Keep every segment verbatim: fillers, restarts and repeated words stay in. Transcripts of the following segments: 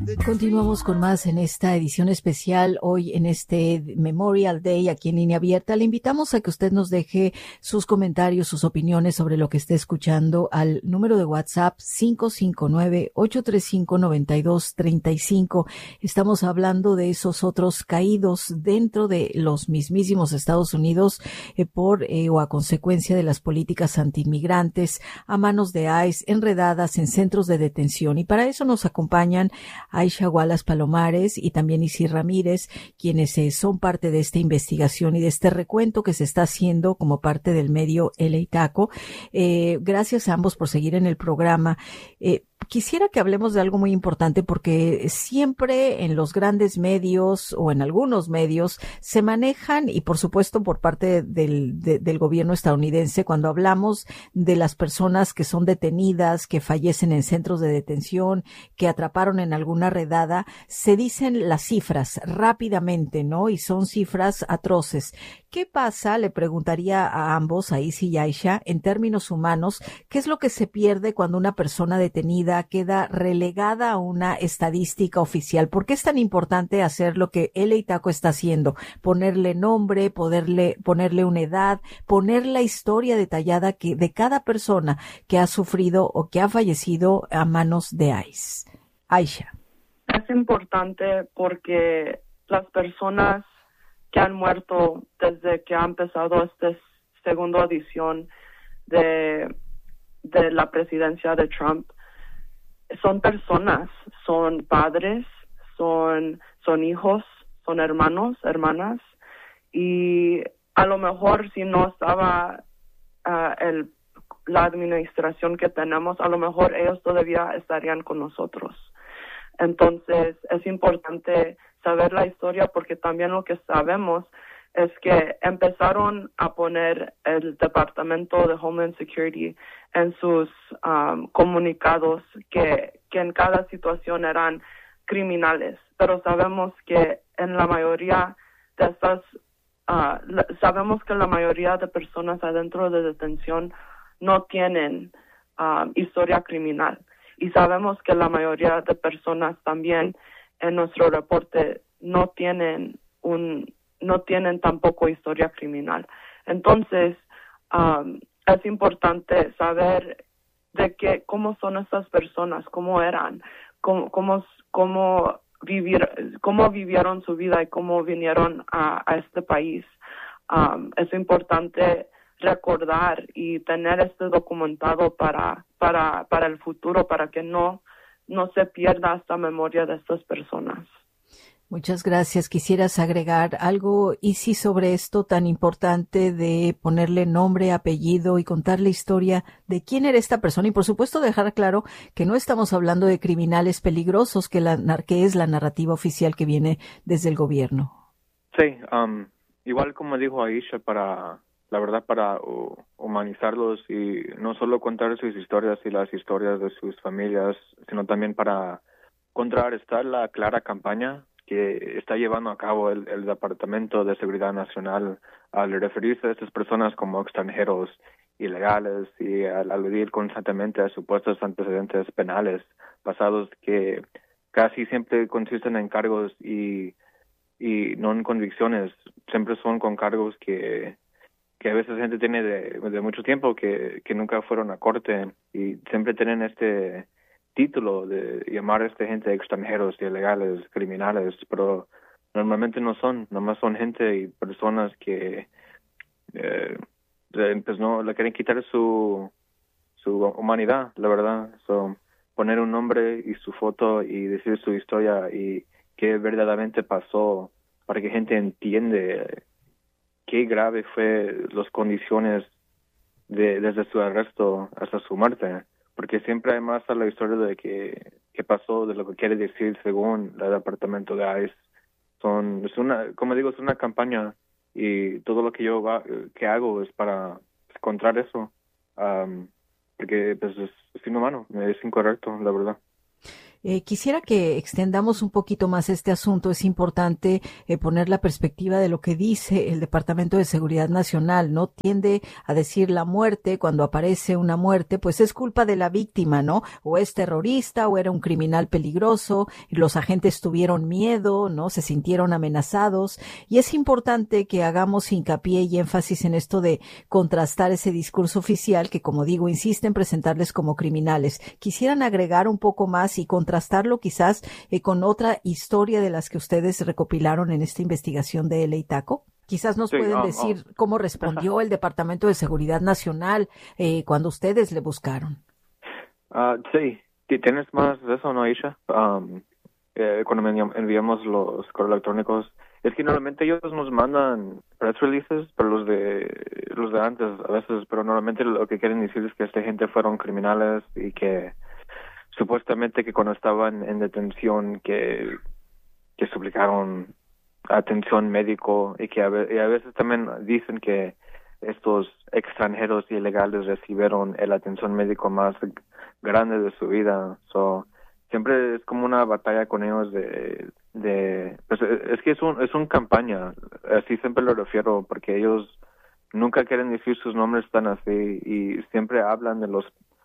Continuamos con más en esta edición especial. Hoy en este Memorial Day aquí en Línea Abierta le invitamos a que usted nos deje sus comentarios, sus opiniones sobre lo que esté escuchando al número de WhatsApp cinco cinco nueve, ocho tres cinco, nueve dos tres cinco. Estamos hablando de esos otros caídos dentro de los mismísimos Estados Unidos eh, por eh, o a consecuencia de las políticas antiinmigrantes a manos de ICE, enredadas en centros de detención. Y para eso nos acompañan Aisha Wallace Palomares y también Isis Ramírez, quienes eh, son parte de esta investigación y de este recuento que se está haciendo como parte del medio L A Taco. Eh, gracias a ambos por seguir en el programa. Eh, Quisiera que hablemos de algo muy importante porque siempre en los grandes medios o en algunos medios se manejan, y por supuesto por parte del, de, del gobierno estadounidense, cuando hablamos de las personas que son detenidas, que fallecen en centros de detención, que atraparon en alguna redada, se dicen las cifras rápidamente, ¿no? Y son cifras atroces. ¿Qué pasa? Le preguntaría a ambos, a Isi y Aisha, en términos humanos, ¿qué es lo que se pierde cuando una persona detenida queda relegada a una estadística oficial? ¿Por qué es tan importante hacer lo que L A Taco está haciendo? Ponerle nombre, poderle, ponerle una edad, poner la historia detallada que, de cada persona que ha sufrido o que ha fallecido a manos de ICE. Aisha. Es importante porque las personas que han muerto desde que ha empezado esta segunda edición de, de la presidencia de Trump son personas, son padres, son, son hijos, son hermanos, hermanas, y a lo mejor si no estaba uh, el, la administración que tenemos, a lo mejor ellos todavía estarían con nosotros. Entonces es importante saber la historia porque también lo que sabemos es que empezaron a poner el Departamento de Homeland Security en sus um, comunicados que, que en cada situación eran criminales, pero sabemos que en la mayoría de estas, uh, la, sabemos que la mayoría de personas adentro de detención no tienen um, historia criminal, y sabemos que la mayoría de personas también en nuestro reporte no tienen un no tienen tampoco historia criminal. Entonces, um, es importante saber de qué, cómo son estas personas, cómo eran, cómo, cómo, cómo, vivir, cómo vivieron su vida y cómo vinieron a, a este país. Um, es importante recordar y tener esto documentado para, para, para el futuro, para que no, no se pierda esta memoria de estas personas. Muchas gracias. ¿Quisieras agregar algo, Isi, sobre esto tan importante de ponerle nombre, apellido y contar la historia de quién era esta persona? Y por supuesto dejar claro que no estamos hablando de criminales peligrosos, que, la, que es la narrativa oficial que viene desde el gobierno. Sí, um, igual como dijo Aisha, para la verdad para uh, humanizarlos y no solo contar sus historias y las historias de sus familias, sino también para contrarrestar la clara campaña que está llevando a cabo el, el Departamento de Seguridad Nacional al referirse a estas personas como extranjeros ilegales y al aludir constantemente a supuestos antecedentes penales pasados que casi siempre consisten en cargos y, y no en convicciones, siempre son con cargos que, que a veces gente tiene de, de mucho tiempo que, que nunca fueron a corte y siempre tienen este título de llamar a esta gente extranjeros, ilegales, criminales, pero normalmente no son, nomás son gente y personas que eh, pues no le quieren quitar su su humanidad, la verdad. So, poner un nombre y su foto y decir su historia y qué verdaderamente pasó para que gente entiende qué grave fue las condiciones de, desde su arresto hasta su muerte. Porque siempre hay más a la historia de que, que pasó, de lo que quiere decir según el departamento de ICE. Son, es una, como digo, es una campaña y todo lo que yo va, que hago es para encontrar eso, um, porque pues es, es inhumano, es incorrecto, la verdad. Eh, quisiera que extendamos un poquito más este asunto. Es importante eh, poner la perspectiva de lo que dice el Departamento de Seguridad Nacional, ¿no? Tiende a decir la muerte, cuando aparece una muerte, pues es culpa de la víctima, ¿no? O es terrorista o era un criminal peligroso, los agentes tuvieron miedo, ¿no? Se sintieron amenazados. Y es importante que hagamos hincapié y énfasis en esto de contrastar ese discurso oficial que, como digo, insiste en presentarles como criminales. Quisieran agregar un poco más y contrastarlo quizás eh, con otra historia de las que ustedes recopilaron en esta investigación de L A Taco. Quizás nos sí, pueden um, decir um. cómo respondió el Departamento de Seguridad Nacional eh, cuando ustedes le buscaron. Uh, sí, ¿tienes más de eso, no, Aisha? Um, eh, cuando enviamos los correos electrónicos, es que normalmente ellos nos mandan press releases, pero los de los de antes a veces, pero normalmente lo que quieren decir es que esta gente fueron criminales y que supuestamente que cuando estaban en detención que, que suplicaron atención médico y que a, ve, y a veces también dicen que estos extranjeros ilegales recibieron la atención médico más grande de su vida. So, siempre es como una batalla con ellos de, de pues es que es un es una campaña, así siempre lo refiero, porque ellos nunca quieren decir sus nombres tan así y siempre hablan de los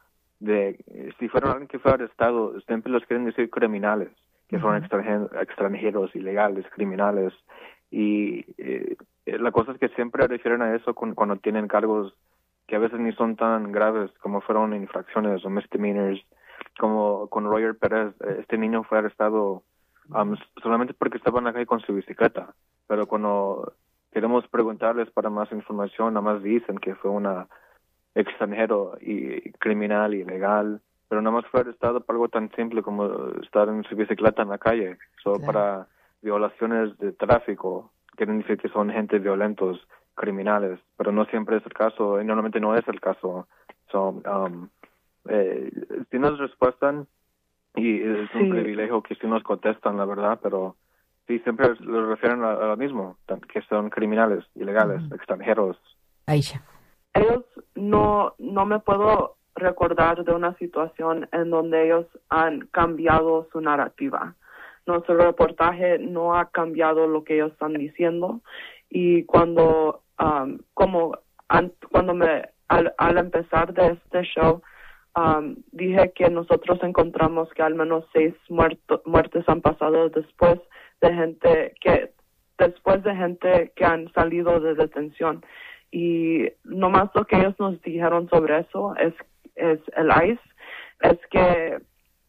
de si fueron alguien que fue arrestado, siempre los quieren decir criminales, que fueron uh-huh. extranjeros, extranjeros, ilegales, criminales. Y eh, la cosa es que siempre refieren a eso con, cuando tienen cargos que a veces ni son tan graves, como fueron infracciones o misdemeanors, como con Roger Pérez. Este niño fue arrestado um, solamente porque estaba en la calle con su bicicleta, pero cuando queremos preguntarles para más información, nada más dicen que fue una extranjero y criminal, ilegal, pero nada más fue arrestado por algo tan simple como estar en su bicicleta en la calle. Solo claro. Para violaciones de tráfico, quieren decir que son gente violentos, criminales, pero no siempre es el caso, y normalmente no es el caso. So, um, eh, si nos respuestan, y es sí. un privilegio que si nos contestan, la verdad, pero sí, siempre lo refieren a, a lo mismo, que son criminales, ilegales, uh-huh. extranjeros. Aisha. Ellos no, no me puedo recordar de una situación en donde ellos han cambiado su narrativa. Nuestro reportaje no ha cambiado lo que ellos están diciendo y cuando, um, como an, cuando me, al, al empezar de este show, um, dije que nosotros encontramos que al menos seis muerto, muertes han pasado después de gente que, después de gente que han salido de detención. Y nomás lo que ellos nos dijeron sobre eso es, es el I C E, es que,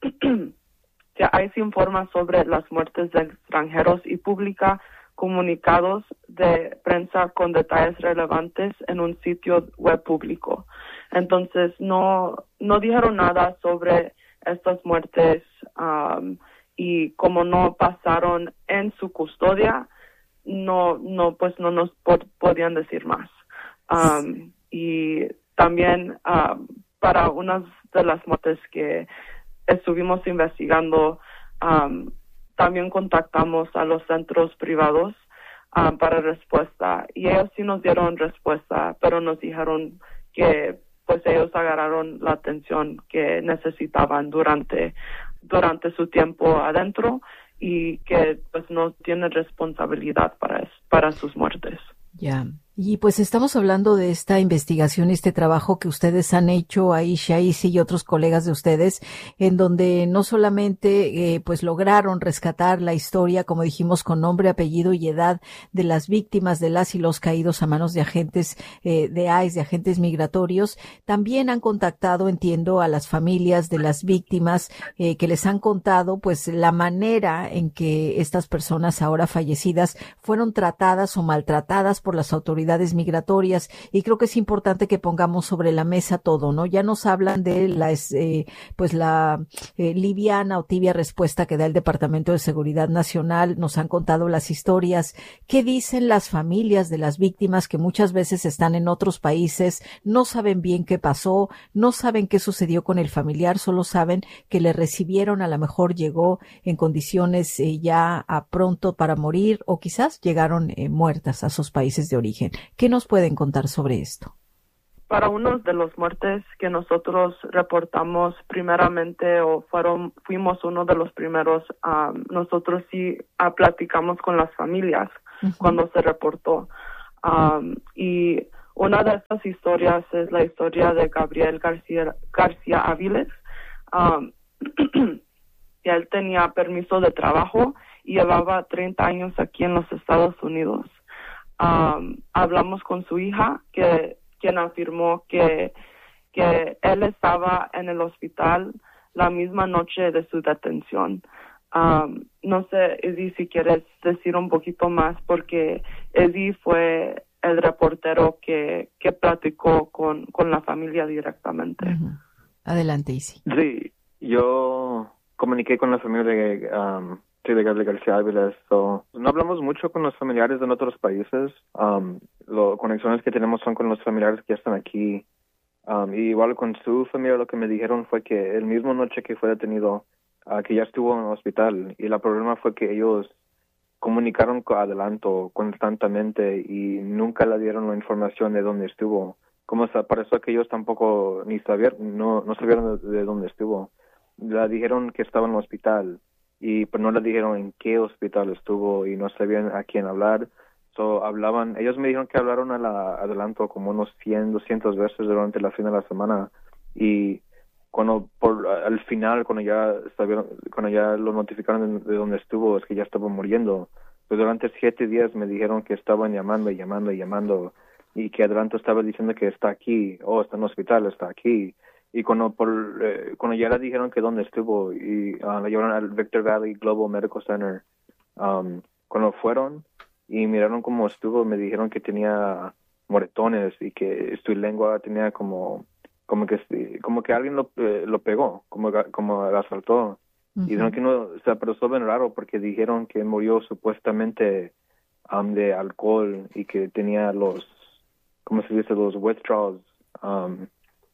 que I C E informa sobre las muertes de extranjeros y publica comunicados de prensa con detalles relevantes en un sitio web público. Entonces no, no dijeron nada sobre estas muertes um, y como no pasaron en su custodia, no, no, pues no nos pod- podían decir más. Um, y también um, para unas de las muertes que estuvimos investigando, um, también contactamos a los centros privados um, para respuesta y ellos sí nos dieron respuesta, pero nos dijeron que pues ellos agarraron la atención que necesitaban durante durante su tiempo adentro y que pues no tienen responsabilidad para para sus muertes. Ya. Yeah. Y pues estamos hablando de esta investigación y este trabajo que ustedes han hecho, Aisha, Isi y otros colegas de ustedes, en donde no solamente eh, pues lograron rescatar la historia, como dijimos, con nombre, apellido y edad de las víctimas de las y los caídos a manos de agentes eh, de I C E, de agentes migratorios, también han contactado, entiendo, a las familias de las víctimas eh, que les han contado pues la manera en que estas personas ahora fallecidas fueron tratadas o maltratadas por las autoridades migratorias, y creo que es importante que pongamos sobre la mesa todo, ¿no? Ya nos hablan de la eh, pues la eh, liviana o tibia respuesta que da el Departamento de Seguridad Nacional, nos han contado las historias. ¿Qué dicen las familias de las víctimas que muchas veces están en otros países, no saben bien qué pasó, no saben qué sucedió con el familiar, solo saben que le recibieron, a lo mejor llegó en condiciones eh, ya a pronto para morir, o quizás llegaron eh, muertas a sus países de origen? ¿Qué nos pueden contar sobre esto? para uno de los muertes que nosotros reportamos primeramente o fueron fuimos uno de los primeros, um, nosotros sí uh, platicamos con las familias uh-huh. cuando se reportó. Um, y una de estas historias es la historia de Gabriel García, García Áviles. Um, y él tenía permiso de trabajo y llevaba treinta años aquí en los Estados Unidos. Um, hablamos con su hija, que quien afirmó que, que él estaba en el hospital la misma noche de su detención. Um, no sé, Eddie, si quieres decir un poquito más, porque Eddie fue el reportero que, que platicó con, con la familia directamente. Uh-huh. Adelante, Isi. Sí, yo comuniqué con la familia de, um, sí, de Gabriel García Áviles. So, no hablamos mucho con los familiares de otros países. Um, las conexiones que tenemos son con los familiares que están aquí. Um, y igual con su familia lo que me dijeron fue que el mismo noche que fue detenido, uh, que ya estuvo en el hospital. Y el problema fue que ellos comunicaron con adelanto constantemente y nunca le dieron la información de dónde estuvo. Como se pareció que ellos tampoco ni sabían, no, no sabían de, de dónde estuvo. Le dijeron que estaba en el hospital y pero no le dijeron en qué hospital estuvo y no sabían a quién hablar. So, hablaban, ellos me dijeron que hablaron a la adelanto como unos cien, doscientas veces durante la fin de la semana y cuando por al final cuando ya sabieron, cuando ya lo notificaron de, de dónde estuvo es que ya estaba muriendo. Pues durante siete días me dijeron que estaban llamando y llamando y llamando y que adelanto estaba diciendo que está aquí, oh, está en el hospital, está aquí. Y cuando por eh, cuando ya le dijeron que dónde estuvo y uh, le llevaron al Victor Valley Global Medical Center, um, cuando fueron y miraron cómo estuvo, me dijeron que tenía moretones y que su lengua tenía como como que como que alguien lo eh, lo pegó, como como lo asaltó. Uh-huh. Y dijeron que no, o sea, pero eso es bien raro porque dijeron que murió supuestamente um, de alcohol y que tenía los, ¿cómo se dice? Los withdrawals. Um,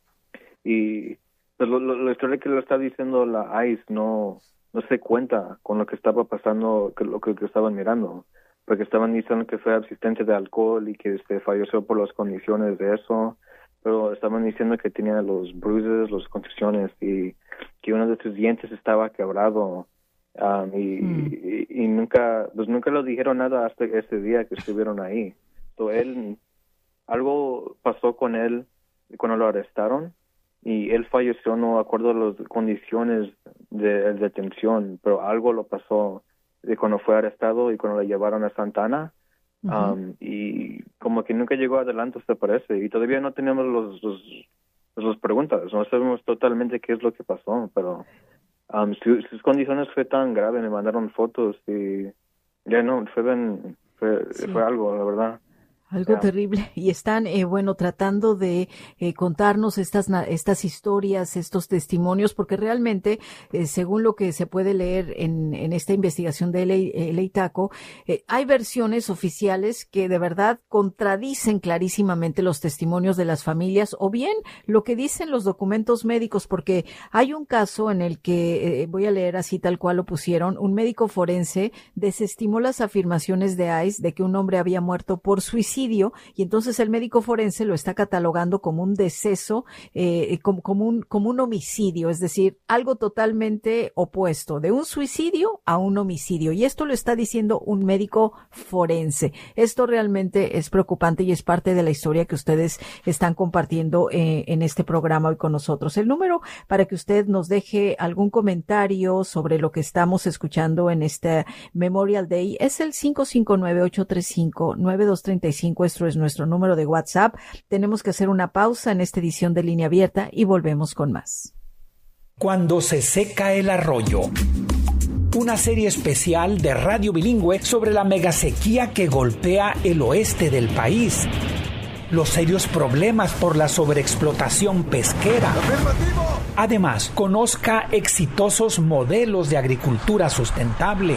y pues, lo, lo, la historia que le está diciendo la I C E no no se cuenta con lo que estaba pasando, que lo que, que estaban mirando, porque estaban diciendo que fue absistencia de alcohol y que este falleció por las condiciones de eso, pero estaban diciendo que tenía los bruises, las contusiones y que uno de sus dientes estaba quebrado um, y, mm. y, y nunca pues nunca lo dijeron nada hasta ese día que estuvieron ahí. So, él algo pasó con él cuando lo arrestaron y él falleció, no acuerdo las condiciones de, de detención, pero algo lo pasó de cuando fue arrestado y cuando lo llevaron a Santana. Uh-huh. Um, y como que nunca llegó adelante, se parece, y todavía no tenemos los, los, los preguntas, no sabemos totalmente qué es lo que pasó, pero um, su, sus condiciones fue tan grave, me mandaron fotos y ya no, fue, bien, fue, sí. fue algo, la verdad. Algo yeah. terrible. Y están, eh, bueno, tratando de eh, contarnos estas estas historias, estos testimonios, porque realmente, eh, según lo que se puede leer en, en esta investigación de L A Taco, eh, hay versiones oficiales que de verdad contradicen clarísimamente los testimonios de las familias o bien lo que dicen los documentos médicos, porque hay un caso en el que, eh, voy a leer así tal cual lo pusieron, un médico forense desestimó las afirmaciones de I C E de que un hombre había muerto por suicidio. Y entonces el médico forense lo está catalogando como un deceso, eh, como, como, un, como un homicidio, es decir, algo totalmente opuesto, de un suicidio a un homicidio. Y esto lo está diciendo un médico forense. Esto realmente es preocupante y es parte de la historia que ustedes están compartiendo eh, en este programa hoy con nosotros. El número para que usted nos deje algún comentario sobre lo que estamos escuchando en este Memorial Day es el cinco cinco nueve, ocho tres cinco, nueve dos tres cinco. Esto es nuestro número de WhatsApp. Tenemos que hacer una pausa en esta edición de Línea Abierta y volvemos con más. Cuando se seca el arroyo. Una serie especial de Radio Bilingüe sobre la megasequía que golpea el oeste del país. Los serios problemas por la sobreexplotación pesquera. Además, conozca exitosos modelos de agricultura sustentable.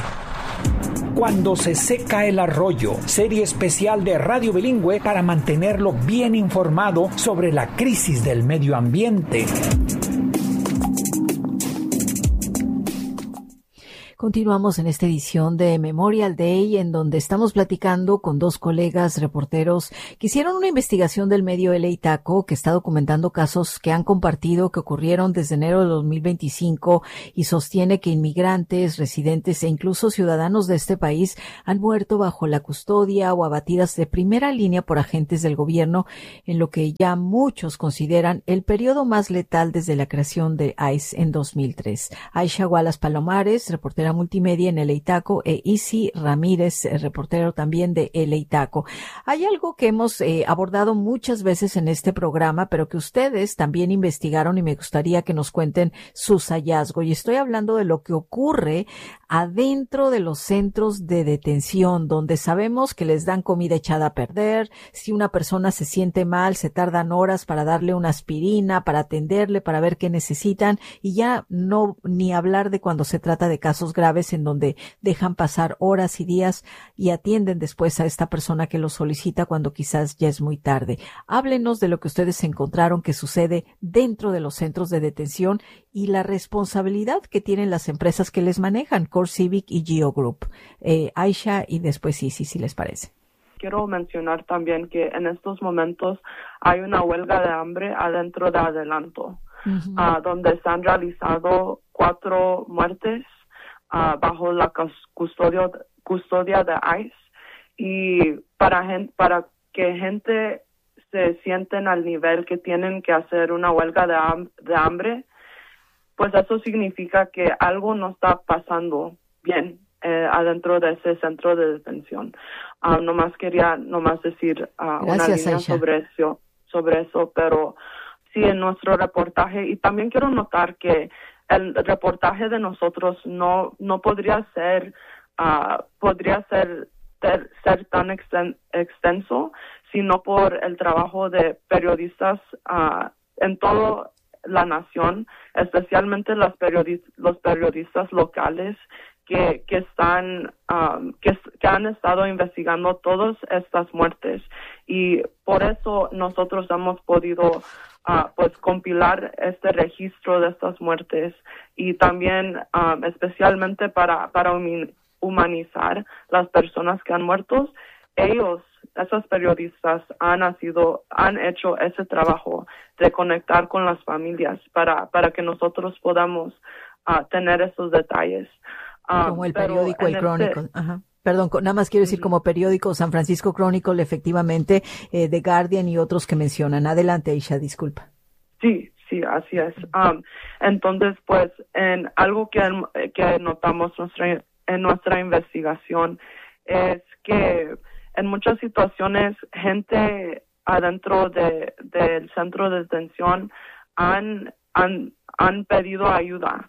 Cuando se seca el arroyo, serie especial de Radio Bilingüe para mantenerlo bien informado sobre la crisis del medio ambiente. Continuamos en esta edición de Memorial Day, en donde estamos platicando con dos colegas reporteros que hicieron una investigación del medio L A Taco, que está documentando casos que han compartido que ocurrieron desde enero de dos mil veinticinco y sostiene que inmigrantes, residentes e incluso ciudadanos de este país han muerto bajo la custodia o abatidas de primera línea por agentes del gobierno, en lo que ya muchos consideran el periodo más letal desde la creación de ICE en dos mil tres. Aisha Wallace Palomares, reportera multimedia en L A Taco, e Isi Ramírez, reportero también de L A Taco. Hay algo que hemos eh, abordado muchas veces en este programa, pero que ustedes también investigaron y me gustaría que nos cuenten sus hallazgos. Y estoy hablando de lo que ocurre adentro de los centros de detención, donde sabemos que les dan comida echada a perder. Si una persona se siente mal, se tardan horas para darle una aspirina, para atenderle, para ver qué necesitan, y ya no ni hablar de cuando se trata de casos graves en donde dejan pasar horas y días y atienden después a esta persona que lo solicita cuando quizás ya es muy tarde. Háblenos de lo que ustedes encontraron que sucede dentro de los centros de detención y la responsabilidad que tienen las empresas que les manejan, CoreCivic y Geo Group. Eh, Aisha y después Isi, si les parece. Quiero mencionar también que en estos momentos hay una huelga de hambre adentro de Adelanto, uh-huh. uh, donde se han realizado cuatro muertes uh, bajo la custodia, custodia de ICE, y para, gen, para que gente se sienten al nivel que tienen que hacer una huelga de, ham, de hambre, pues eso significa que algo no está pasando bien eh, adentro de ese centro de detención. Uh, nomás quería nomás decir uh, una línea sobre eso, sobre eso, pero sí, en nuestro reportaje, y también quiero notar que el reportaje de nosotros no no podría ser uh, podría ser ter, ser tan exten, extenso, sino por el trabajo de periodistas uh, en toda la nación, especialmente los periodistas, los periodistas locales que que están um, que, que han estado investigando todas estas muertes, y por eso nosotros hemos podido uh, pues compilar este registro de estas muertes, y también um, especialmente para para humanizar las personas que han muerto. Ellos, esos periodistas, han sido, han hecho ese trabajo de conectar con las familias para para que nosotros podamos uh, tener esos detalles. Um, como el periódico El Chronicle. Este, Ajá. Perdón, nada más quiero decir uh-huh. como periódico San Francisco Chronicle, efectivamente, eh, The Guardian y otros que mencionan. Adelante, Aisha, disculpa. Sí, sí, así es. Um, entonces, pues, en algo que, que notamos nuestra, en nuestra investigación es que en muchas situaciones gente adentro de del centro de detención han han han pedido ayuda,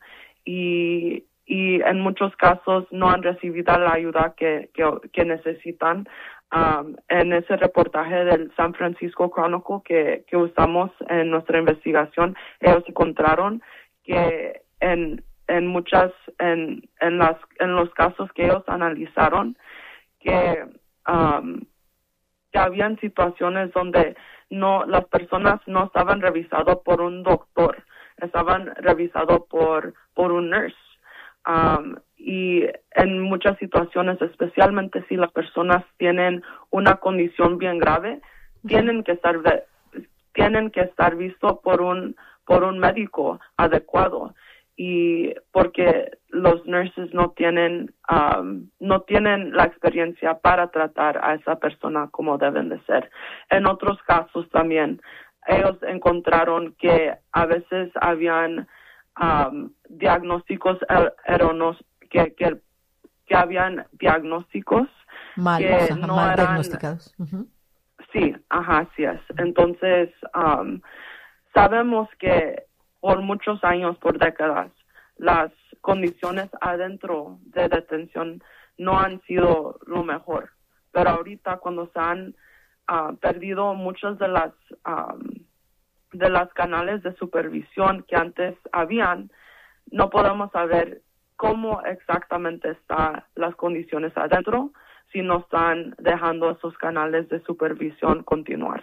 y y en muchos casos no han recibido la ayuda que que, que necesitan. Um, en ese reportaje del San Francisco Chronicle que que usamos en nuestra investigación, ellos encontraron que en en muchas en en las en los casos que ellos analizaron, que um, que habían situaciones donde no las personas no estaban revisadas por un doctor, estaban revisados por por un nurse. Um, y en muchas situaciones, especialmente si las personas tienen una condición bien grave, tienen que estar tienen que estar vistos por un por un médico adecuado, y porque los nurses no tienen um, no tienen la experiencia para tratar a esa persona como deben de ser. En otros casos también ellos encontraron que a veces habían um, diagnósticos er- erróneos, que, que que habían diagnósticos mal, que o sea, no mal eran diagnosticados. Uh-huh. Sí, ajá, así es. Entonces um, sabemos que por muchos años, por décadas, las condiciones adentro de detención no han sido lo mejor. Pero ahorita, cuando se han uh, perdido muchas de las um, de las canales de supervisión que antes habían, no podemos saber cómo exactamente están las condiciones adentro si no están dejando esos canales de supervisión continuar.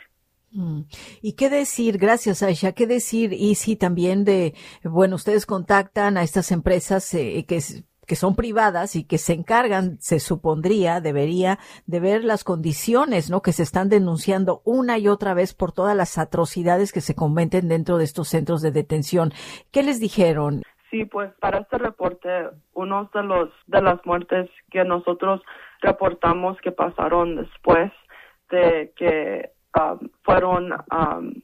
¿Y qué decir? Gracias, Aisha. ¿Qué decir? Y sí, también de, bueno, ustedes contactan a estas empresas eh, que que son privadas y que se encargan, se supondría, debería de ver las condiciones, ¿no?, que se están denunciando una y otra vez por todas las atrocidades que se cometen dentro de estos centros de detención. ¿Qué les dijeron? Sí, pues para este reporte, uno de los de las muertes que nosotros reportamos que pasaron después de que um, fueron um,